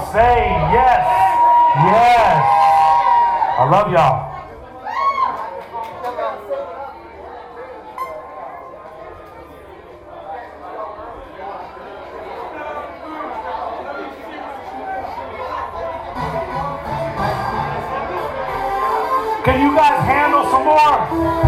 say yes. Yes. I love y'all. Can you guys handle some more?